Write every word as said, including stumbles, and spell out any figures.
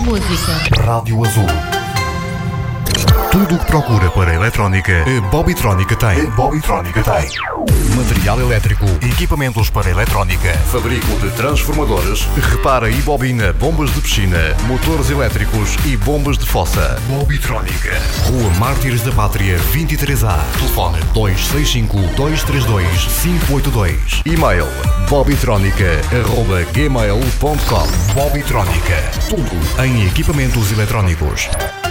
música. Rádio Azul. Tudo o que procura para a eletrónica, a Bobbytrónica tem. A Bobbytrónica tem. Material elétrico, equipamentos para eletrónica, fabrico de transformadores, repara e bobina bombas de piscina, motores elétricos e bombas de fossa. Bobbytrónica. Rua Mártires da Pátria vinte e três A. Telefone dois seis cinco, dois três dois, cinco oito dois. E-mail bobbytronica arroba gmail ponto com. Bobbytrónica. Tudo em equipamentos eletrónicos.